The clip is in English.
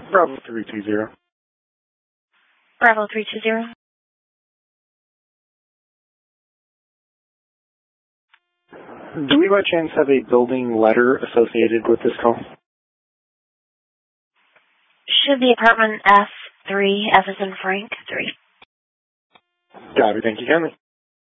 Bravo 320. Bravo 320. Do we by chance have a building letter associated with this call? Should be apartment F3, F as in Frank, 3. Got it. Thank you kindly.